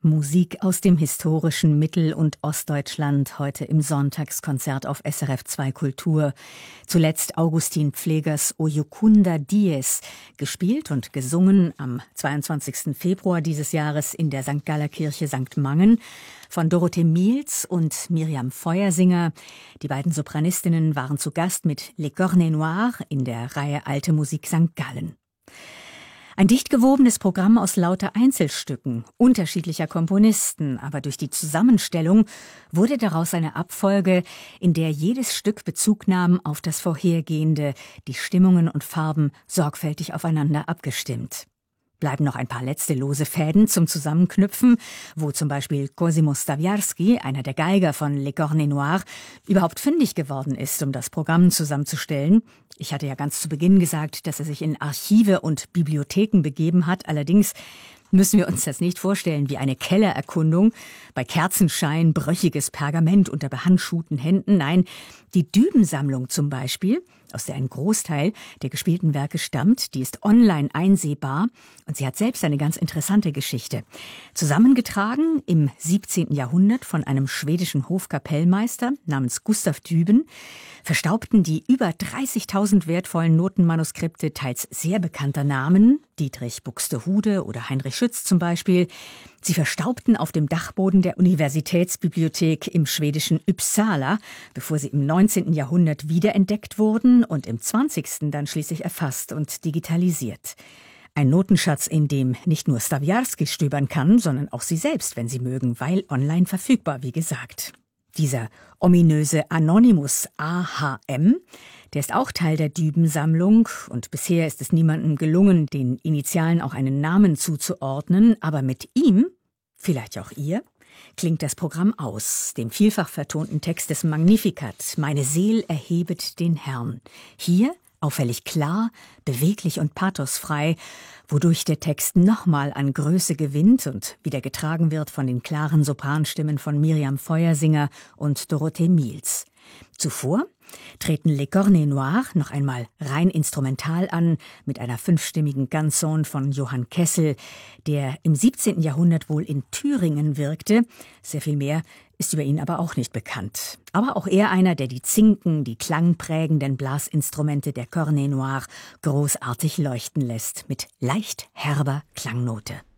Musik aus dem historischen Mittel- und Ostdeutschland heute im Sonntagskonzert auf SRF 2 Kultur. Zuletzt Augustin Pflegers O Jucunda Dies, gespielt und gesungen am 22. Februar dieses Jahres in der St. Galler Kirche St. Mangen von Dorothee Miels und Miriam Feuersinger. Die beiden Sopranistinnen waren zu Gast mit Les Cornets Noirs in der Reihe Alte Musik St. Gallen. Ein dicht gewobenes Programm aus lauter Einzelstücken, unterschiedlicher Komponisten, aber durch die Zusammenstellung wurde daraus eine Abfolge, in der jedes Stück Bezug nahm auf das vorhergehende, die Stimmungen und Farben sorgfältig aufeinander abgestimmt. Bleiben noch ein paar letzte lose Fäden zum Zusammenknüpfen, wo zum Beispiel Cosimo Stawiarski, einer der Geiger von Les Cornets Noirs, überhaupt fündig geworden ist, um das Programm zusammenzustellen. Ich hatte ja ganz zu Beginn gesagt, dass er sich in Archive und Bibliotheken begeben hat. Allerdings müssen wir uns das nicht vorstellen wie eine Kellererkundung, bei Kerzenschein bröchiges Pergament unter behandschuhten Händen. Nein, die Dübensammlung zum Beispiel, aus der ein Großteil der gespielten Werke stammt, die ist online einsehbar und sie hat selbst eine ganz interessante Geschichte. Zusammengetragen im 17. Jahrhundert von einem schwedischen Hofkapellmeister namens Gustav Düben, verstaubten die über 30.000 wertvollen Notenmanuskripte teils sehr bekannter Namen, Dietrich Buxtehude oder Heinrich Schütz zum Beispiel. Sie verstaubten auf dem Dachboden der Universitätsbibliothek im schwedischen Uppsala, bevor sie im 19. Jahrhundert wiederentdeckt wurden und im 20. dann schließlich erfasst und digitalisiert. Ein Notenschatz, in dem nicht nur Stawiarski stöbern kann, sondern auch Sie selbst, wenn Sie mögen, weil online verfügbar, wie gesagt. Dieser ominöse Anonymous AHM, der ist auch Teil der Dübensammlung und bisher ist es niemandem gelungen, den Initialen auch einen Namen zuzuordnen, aber mit ihm, vielleicht auch ihr, klingt das Programm aus, dem vielfach vertonten Text des Magnificat, Meine Seel erhebet den Herrn. Hier auffällig klar, beweglich und pathosfrei, wodurch der Text nochmal an Größe gewinnt und wieder getragen wird von den klaren Sopranstimmen von Miriam Feuersinger und Dorothee Miels. Zuvor treten Les Cornets Noirs noch einmal rein instrumental an mit einer 5-stimmigen Canzone von Johann Kessel, der im 17. Jahrhundert wohl in Thüringen wirkte. Sehr viel mehr ist über ihn aber auch nicht bekannt. Aber auch er einer, der die Zinken, die klangprägenden Blasinstrumente der Cornets Noirs großartig leuchten lässt, mit leicht herber Klangnote.